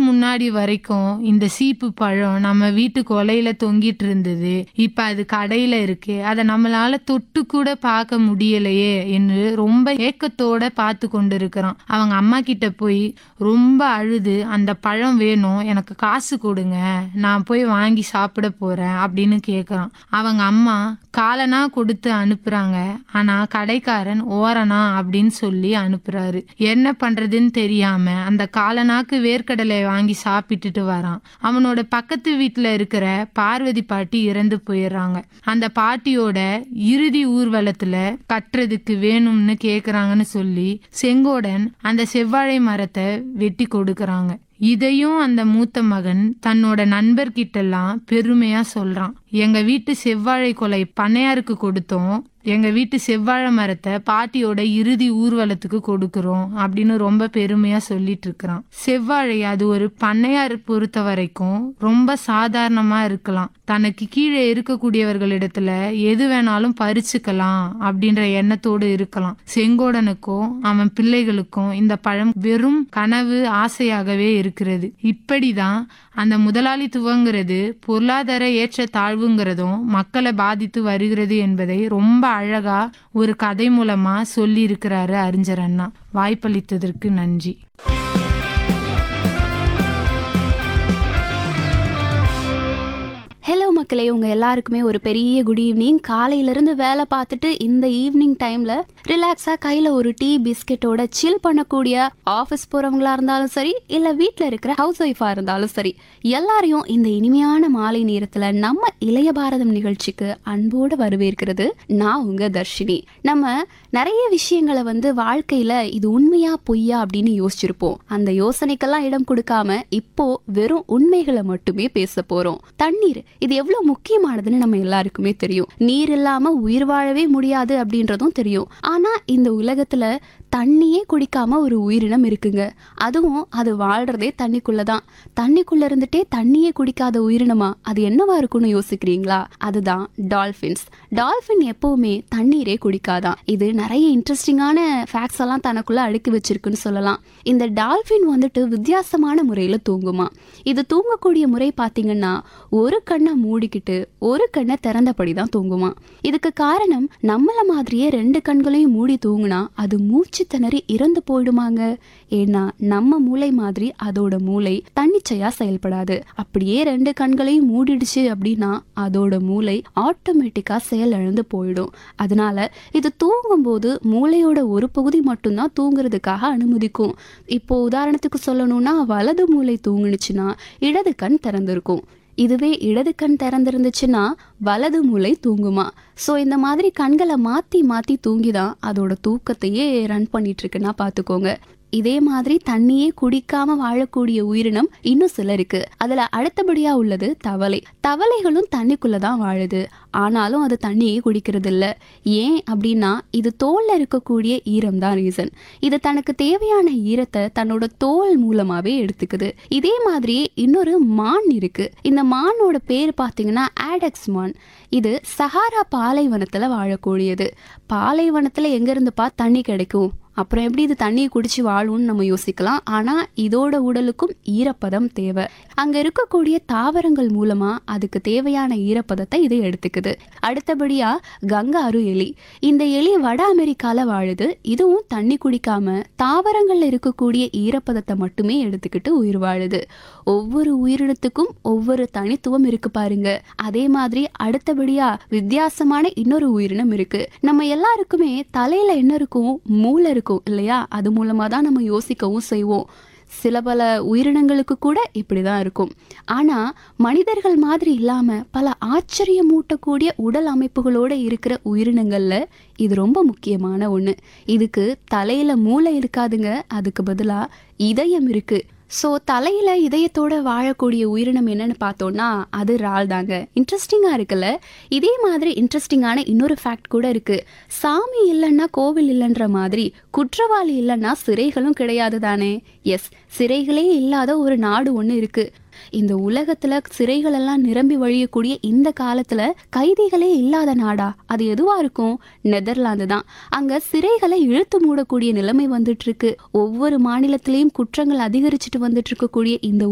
முன்னாடி வரைக்கும் இந்த சீப்பு பழம் நம்ம வீட்டு கொலையில தொங்கிட்டு இருந்தது, இப்ப அது கடையில இருக்கு, அதை நம்மளால தொட்டு கூட பார்க்க முடியலையே என்று ரொம்ப ஏக்கத்தோட பார்த்து கொண்டு இருக்கிறான். அவங்க அம்மா கிட்ட போய் ரொம்ப அழுது, அந்த பழம் வேணும், எனக்கு காசு கொடுங்க, நான் போய் வாங்கி சாப்பிட போறேன் அப்படின்னு கேக்குறான். அவங்க அம்மா காலனா கொடுத்து அனுப்புறாங்க. ஆனா கடைக்காரன் ஓரணா அப்படின்னு சொல்லி அனுப்புறாரு. என்ன பண்றதுன்னு தெரியாம அந்த காலனாக்கு வேர்க்கடலை வாங்கி சாப்பிட்டுட்டு வரான். அவனோட பக்கத்து வீட்டுல இருக்கிற பார்வதி பாட்டி இறந்து போயிடுறாங்க. அந்த பாட்டியோட இறுதி ஊர்வலத்துல கட்டுறதுக்கு வேணும்னு கேக்குறாங்கன்னு சொல்லி செங்கோடன் அந்த செவ்வாழை மரத்தை வெட்டி கொடுக்கறாங்க. இதையும் அந்த மூத்த மகன் தன்னோட நண்பர்கிட்டெல்லாம் பெருமையா சொல்றான். எங்க வீட்டு செவ்வாழை கொலை பண்ணையாருக்கு கொடுத்தோம், எங்க வீட்டு செவ்வாழை மரத்தை பாட்டியோட இறுதி ஊர்வலத்துக்கு கொடுக்கறோம் அப்படின்னு ரொம்ப பெருமையா சொல்லிட்டு இருக்கிறான். செவ்வாழை அது ஒரு பண்ணையார் பொறுத்த வரைக்கும் ரொம்ப சாதாரணமா இருக்கலாம். தனக்கு கீழே இருக்கக்கூடியவர்களிடத்துல எது வேணாலும் பறிச்சுக்கலாம் அப்படின்ற எண்ணத்தோடு இருக்கலாம். செங்கோடனுக்கும் அவன் பிள்ளைகளுக்கும் இந்த பழம் வெறும் கனவு, ஆசையாகவே இருக்கிறது. இப்படிதான் அந்த முதலாளித்துவங்கிறது பொருளாதார ஏற்ற தாழ்வுங்கிறதும் மக்களை பாதித்து வருகிறது என்பதை ரொம்ப அழகா ஒரு கதை மூலமா சொல்லி இருக்கிறாரு அறிஞர் அண்ணா. வாய்ப்பளித்ததற்கு நன்றி. ஹலோ மக்களே, உங்கள் எல்லாருக்குமே ஒரு பெரிய குட் ஈவினிங். காலையிலேருந்து வேலை பார்த்துட்டு இந்த ஈவினிங் டைமில் ரிலாக்ஸாக கையில் ஒரு டீ பிஸ்கெட்டோட சில் பண்ணக்கூடிய ஆஃபீஸ் போகிறவங்களா இருந்தாலும் சரி, இல்லை வீட்டில் இருக்கிற ஹவுஸ் ஒய்ஃபாக இருந்தாலும் சரி, எல்லாரையும் இந்த இனிமையான மாலை நேரத்தில் நம்ம இளைய பாரதம் நிகழ்ச்சிக்கு அன்போடு வரவேற்கிறது நான் உங்கள் தர்ஷினி. நம்ம நிறைய விஷயங்களை வாழ்க்கையில் இது உண்மையா பொய்யா அப்படின்னு யோசிச்சிருப்போம். அந்த யோசனைக்கெல்லாம் இடம் கொடுக்காம இப்போ வெறும் உண்மைகளை மட்டுமே பேச போகிறோம். தண்ணீர் இது எவ்வளவு முக்கியமானதுன்னு நம்ம எல்லாருக்குமே தெரியும். நீர் இல்லாம உயிர் வாழவே முடியாது அப்படின்றதும் தெரியும். ஆனா இந்த உலகத்துல தண்ணியே குடிக்காம ஒரு உயிரினம் இருக்குங்க. அதுவும் அது வாழ்றதே தண்ணிக்குள்ளதான். தண்ணிக்குள்ள இருந்துட்டே தண்ணியே குடிக்காத உயிரினமா அது என்னவா இருக்கும்னு யோசிக்கிறீங்களா? அதுதான் டால்பின்ஸ். டால்பின் எப்பவுமே தண்ணீரே குடிக்காதான். இது நிறைய இன்ட்ரெஸ்டிங்கான ஃபேக்ட்ஸ் எல்லாம் தனக்குள்ள அடுக்கி வச்சிருக்குன்னு சொல்லலாம். இந்த டால்பின் வித்தியாசமான முறையில தூங்குமா. இது தூங்கக்கூடிய முறை பாத்தீங்கன்னா ஒரு கண்ணை மூடிக்கிட்டு ஒரு கண்ணை திறந்தபடிதான் தூங்குமா. இதுக்கு காரணம் நம்மள மாதிரியே 2 கண்களையும் மூடி தூங்குனா அது மூச்சு திணறி இறந்து போயிடுமாங்க. ஏன்னா நம்ம மூளை மாதிரி அதோட மூளை தன்னிச்சையா செயல்படாது. அப்படியே 2 கண்களையும் மூடிடுச்சு அப்படின்னா அதோட மூளை ஆட்டோமேட்டிக்கா செயல் இழந்து போயிடும். அதனால இது தூங்கும் போது மூளையோட ஒரு பகுதி மட்டும்தான் தூங்குறதுக்காக அனுமதிக்கும். இப்போ உதாரணத்துக்கு சொல்லணும்னா வலது மூளை தூங்குனுச்சுன்னா இடது கண் திறந்திருக்கும். இதுவே இடது கண் திறந்திருந்துச்சுன்னா வலது மூளை தூங்குமா. ஸோ இந்த மாதிரி கண்களை மாற்றி மாற்றி தூங்கிதான் அதோட தூக்கத்தையே ரன் பண்ணிட்டு இருக்குன்னா பார்த்துக்கோங்க. இதே மாதிரி தண்ணியே குடிக்காம வாழக்கூடிய உயிரினம் இன்னும் சிலருக்கு. அதுல அடுத்தபடியா உள்ளது தவளை. தவளைகளும் தண்ணிக்குள்ளதான் வாழுது. ஆனாலும் அது தண்ணியே குடிக்கிறது இல்ல. ஏன் அப்படின்னா இது தோல்ல இருக்கக்கூடிய ஈரம் தான் ரீசன். இது தனக்கு தேவையான ஈரத்தை தன்னோட தோல் மூலமாவே எடுத்துக்குது. இதே மாதிரியே இன்னொரு மான் இருக்கு. இந்த மானோட பேர் பாத்தீங்கன்னா ஆடெக்ஸ் மான். இது சஹாரா பாலைவனத்துல வாழக்கூடியது. பாலைவனத்துல எங்க இருந்துப்பா தண்ணி கிடைக்கும், அப்புறம் எப்படி இது தண்ணியை குடிச்சு வாழும்னு நம்ம யோசிக்கலாம். ஆனா இதோட உடலுக்கும் ஈரப்பதம் தேவை. அங்க இருக்கக்கூடிய தாவரங்கள் மூலமா அதுக்கு தேவையான ஈரப்பதத்தை இது எடுத்துக்குது. அடுத்தபடியா கங்காரு எலி. இந்த எலி வட அமெரிக்கால வாழுது. இதுவும் தண்ணி குடிக்காம தாவரங்கள்ல இருக்கக்கூடிய ஈரப்பதத்தை மட்டுமே எடுத்துக்கிட்டு உயிர் வாழுது. ஒவ்வொரு உயிரினத்துக்கும் ஒவ்வொரு தனித்துவம் இருக்கு பாருங்க. அதே மாதிரி அடுத்தபடியா வித்தியாசமான இன்னொரு உயிரினம் இருக்கு. நம்ம எல்லாருக்குமே தலையில என்ன இருக்கும், மூளை இருக்கும் இல்லையா? அது மூலமா தான் நம்ம யோசிக்கவும் செய்வோம். சில பல உயிரினங்களுக்கு கூட இப்படிதான் இருக்கும். ஆனா மனிதர்கள் மாதிரி இல்லாம பல ஆச்சரியமூட்டக்கூடிய உடல் அமைப்புகளோட இருக்கிற உயிரினங்கள்ல இது ரொம்ப முக்கியமான ஒண்ணு. இதுக்கு தலையில மூளை இருக்காதுங்க, அதுக்கு பதிலா இதயம் இருக்கு. ஸோ தலையில இதயத்தோட வாழக்கூடிய உயிரினம் என்னன்னு பார்த்தோம்னா அது இறால் தாங்க. இன்ட்ரெஸ்டிங்கா இருக்குல்ல? இதே மாதிரி இன்ட்ரெஸ்டிங்கான இன்னொரு ஃபேக்ட் கூட இருக்கு. சாமி இல்லைன்னா கோவில் இல்லைன்ற மாதிரி குற்றவாளி இல்லைன்னா சிறைகளும் கிடையாது தானே. எஸ், சிறைகளே இல்லாத ஒரு நாடு ஒன்று இருக்கு. இந்த உலகத்துல சிறைகள் எல்லாம் நிரம்பி வழியக்கூடிய இந்த காலத்துல கைதிகளே இல்லாத நாடா அது எதுவா இருக்கும்? நெதர்லாந்து தான். அங்க சிறைகளை இழுத்து மூடக்கூடிய நிலைமை வந்துட்டு இருக்கு. ஒவ்வொரு மாநிலத்திலையும் குற்றங்கள் அதிகரிச்சுட்டு வந்துட்டு இருக்கக்கூடிய இந்த